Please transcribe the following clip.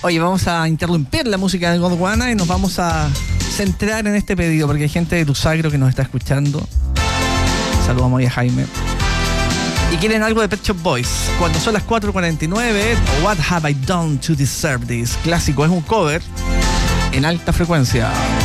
Oye, vamos a interrumpir la música de Gondwana y nos vamos a centrar en este pedido porque hay gente de Tusagro que nos está escuchando. Saludamos ahí a Jaime. Y quieren algo de Pet Shop Boys. Cuando son las 4:49, What Have I Done to Deserve This? Clásico, es un cover en alta frecuencia.